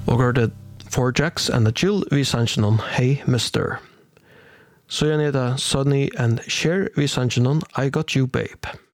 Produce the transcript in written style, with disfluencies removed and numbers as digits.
Og går det For Jacks and the Jill vi sannsjonen Hey Mister. Så er det Sonny and Cher vi sannsjonen I Got You Babe.